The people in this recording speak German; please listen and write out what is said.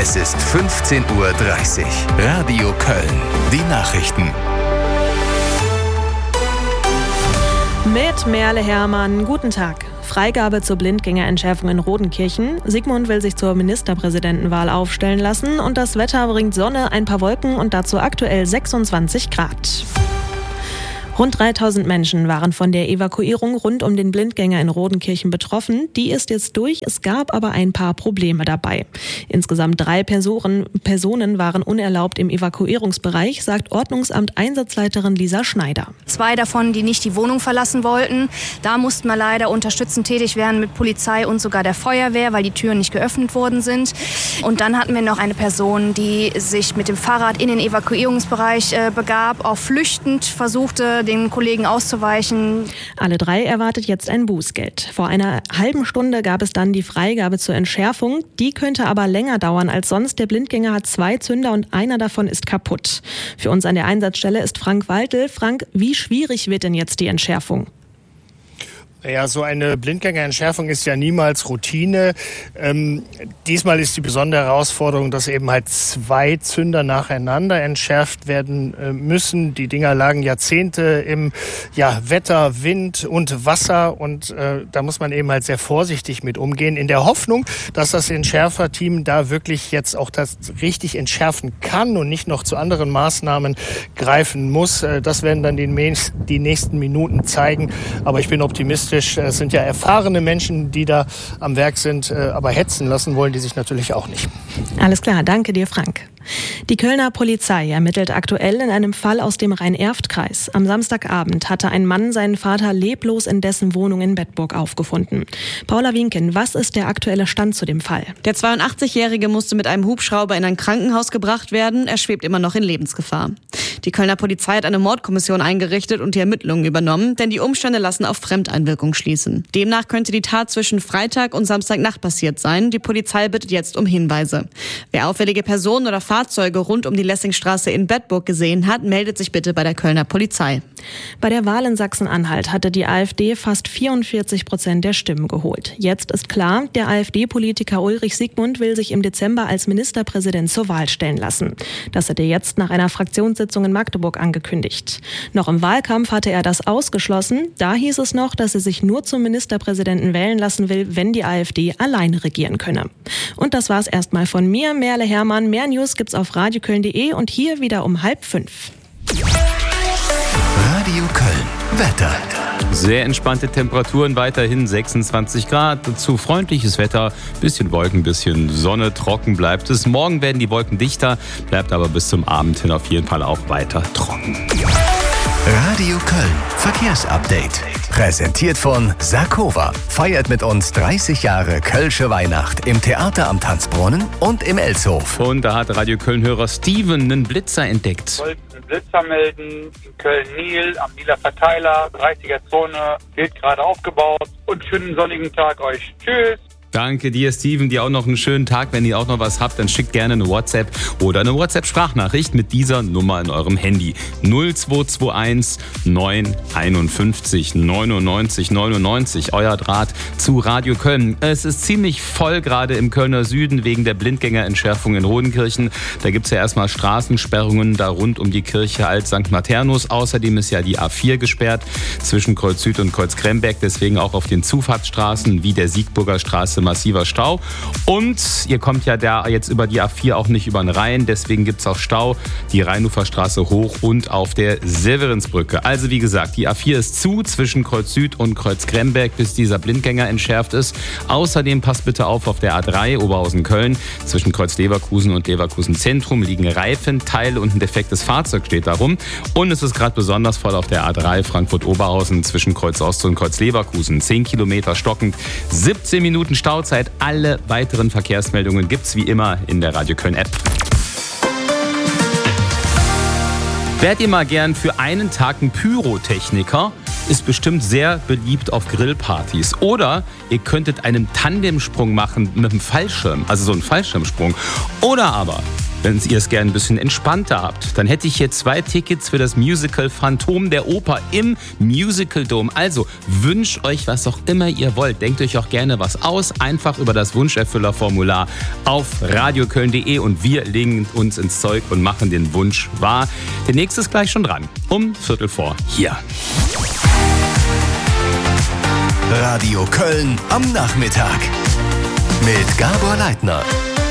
Es ist 15:30 Uhr. Radio Köln. Die Nachrichten. Mit Merle Hermann, guten Tag. Freigabe zur Blindgängerentschärfung in Rodenkirchen. Sigmund will sich zur Ministerpräsidentenwahl aufstellen lassen und das Wetter bringt Sonne, ein paar Wolken und dazu aktuell 26 Grad. Rund 3000 Menschen waren von der Evakuierung rund um den Blindgänger in Rodenkirchen betroffen. Die ist jetzt durch, es gab aber ein paar Probleme dabei. Insgesamt 3 Personen waren unerlaubt im Evakuierungsbereich, sagt Ordnungsamt-Einsatzleiterin Lisa Schneider. 2 davon, die nicht die Wohnung verlassen wollten. Da mussten wir leider unterstützend tätig werden mit Polizei und sogar der Feuerwehr, weil die Türen nicht geöffnet worden sind. Und dann hatten wir noch eine Person, die sich mit dem Fahrrad in den Evakuierungsbereich begab, auch flüchtend versuchte, den Kollegen auszuweichen. Alle 3 erwartet jetzt ein Bußgeld. Vor einer halben Stunde gab es dann die Freigabe zur Entschärfung. Die könnte aber länger dauern als sonst. Der Blindgänger hat 2 Zünder und einer davon ist kaputt. Für uns an der Einsatzstelle ist Frank Waltel. Frank, wie schwierig wird denn jetzt die Entschärfung? Ja, so eine Blindgängerentschärfung ist ja niemals Routine. Diesmal ist die besondere Herausforderung, dass eben halt 2 Zünder nacheinander entschärft werden müssen. Die Dinger lagen Jahrzehnte im Wetter, Wind und Wasser und da muss man eben halt sehr vorsichtig mit umgehen, in der Hoffnung, dass das Entschärferteam da wirklich jetzt auch das richtig entschärfen kann und nicht noch zu anderen Maßnahmen greifen muss. Das werden dann die nächsten Minuten zeigen, aber ich bin optimistisch. Es sind ja erfahrene Menschen, die da am Werk sind, aber hetzen lassen wollen die sich natürlich auch nicht. Alles klar, danke dir, Frank. Die Kölner Polizei ermittelt aktuell in einem Fall aus dem Rhein-Erft-Kreis. Am Samstagabend hatte ein Mann seinen Vater leblos in dessen Wohnung in Bedburg aufgefunden. Paula Wienken, was ist der aktuelle Stand zu dem Fall? Der 82-Jährige musste mit einem Hubschrauber in ein Krankenhaus gebracht werden. Er schwebt immer noch in Lebensgefahr. Die Kölner Polizei hat eine Mordkommission eingerichtet und die Ermittlungen übernommen, denn die Umstände lassen auf Fremdeinwirkung schließen. Demnach könnte die Tat zwischen Freitag und Samstagnacht passiert sein. Die Polizei bittet jetzt um Hinweise. Wer auffällige Personen oder Fahrzeuge rund um die Lessingstraße in Bedburg gesehen hat, meldet sich bitte bei der Kölner Polizei. Bei der Wahl in Sachsen-Anhalt hatte die AfD fast 44% der Stimmen geholt. Jetzt ist klar, der AfD-Politiker Ulrich Sigmund will sich im Dezember als Ministerpräsident zur Wahl stellen lassen. Das hat er jetzt nach einer Fraktionssitzung in Magdeburg angekündigt. Noch im Wahlkampf hatte er das ausgeschlossen. Da hieß es noch, dass er sich nur zum Ministerpräsidenten wählen lassen will, wenn die AfD alleine regieren könne. Und das war's erstmal von mir, Merle Hermann. Mehr News gibt's auf radioköln.de und hier wieder um 4:30. Radio Köln. Wetter. Sehr entspannte Temperaturen, weiterhin 26 Grad, dazu freundliches Wetter, bisschen Wolken, bisschen Sonne, trocken bleibt es. Morgen werden die Wolken dichter, bleibt aber bis zum Abend hin auf jeden Fall auch weiter trocken. Radio Köln. Verkehrsupdate. Präsentiert von Sarkova. Feiert mit uns 30 Jahre Kölsche Weihnacht im Theater am Tanzbrunnen und im Elshof. Und da hat Radio Köln-Hörer Steven einen Blitzer entdeckt. Ich wollte einen Blitzer melden in Köln-Nil am Nieler Verteiler. 30er-Zone wird gerade aufgebaut. Und schönen sonnigen Tag euch. Tschüss. Danke dir, Steven. Dir auch noch einen schönen Tag. Wenn ihr auch noch was habt, dann schickt gerne eine WhatsApp oder eine WhatsApp-Sprachnachricht mit dieser Nummer in eurem Handy. 0221 951 99 99. Euer Draht zu Radio Köln. Es ist ziemlich voll gerade im Kölner Süden wegen der Blindgängerentschärfung in Rodenkirchen. Da gibt es ja erstmal Straßensperrungen da rund um die Kirche Alt St. Maternus. Außerdem ist ja die A4 gesperrt zwischen Kreuz Süd und Kreuz Kremberg. Deswegen auch auf den Zufahrtsstraßen wie der Siegburger Straße massiver Stau. Und ihr kommt ja da jetzt über die A4 auch nicht über den Rhein, deswegen gibt es auch Stau, die Rheinuferstraße hoch und auf der Severinsbrücke. Also wie gesagt, die A4 ist zu zwischen Kreuz Süd und Kreuz Kremberg, bis dieser Blindgänger entschärft ist. Außerdem passt bitte auf der A3 Oberhausen-Köln. Zwischen Kreuz Leverkusen und Leverkusen Zentrum liegen Reifenteile und ein defektes Fahrzeug steht darum. Und es ist gerade besonders voll auf der A3 Frankfurt-Oberhausen zwischen Kreuz Ost und Kreuz Leverkusen. 10 Kilometer stockend, 17 Minuten Stauzeit. Alle weiteren Verkehrsmeldungen gibt's wie immer in der Radio Köln App. Wärt ihr mal gern für einen Tag ein Pyrotechniker? ist bestimmt sehr beliebt auf Grillpartys. Oder ihr könntet einen Tandemsprung machen mit einem Fallschirm, also so einen Fallschirmsprung. Oder aber, wenn ihr es gerne ein bisschen entspannter habt, dann hätte ich hier 2 Tickets für das Musical Phantom der Oper im Musical Dome. Also wünscht euch, was auch immer ihr wollt. Denkt euch auch gerne was aus. Einfach über das Wunscherfüllerformular auf radioköln.de und wir legen uns ins Zeug und machen den Wunsch wahr. Der nächste ist gleich schon dran. Um 3:15 hier. Radio Köln am Nachmittag mit Gabor Leitner.